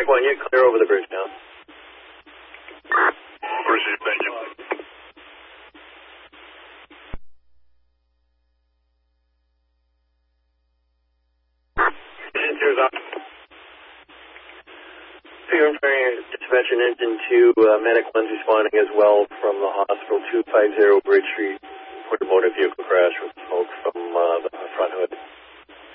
1, you're clear over the bridge now. Receive, thank you. Engineers up. Figure intervention engine 2, medic 1's responding as well from the hospital, 250 Bridge Street, for the motor vehicle crash with smoke from the front hood.